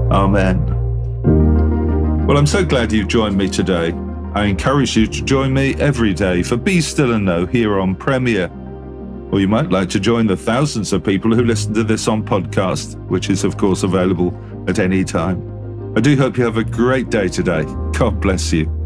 Amen. Well, I'm so glad you've joined me today. I encourage you to join me every day for Be Still and Know here on Premier. Or you might like to join the thousands of people who listen to this on podcast, which is, of course, available at any time. I do hope you have a great day today. God bless you.